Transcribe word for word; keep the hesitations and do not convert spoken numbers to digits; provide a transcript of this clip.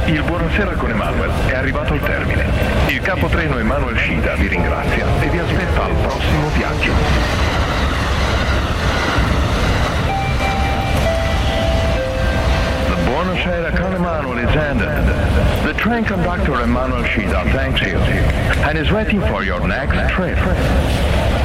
Il Buonasera con Emanuel è arrivato al termine. Il capotreno Emanuel Scida vi ringrazia e vi aspetta al prossimo viaggio. The Buonasera con Emanuel is ended. The train conductor Emanuel Scida thanks you and is waiting for your next trip.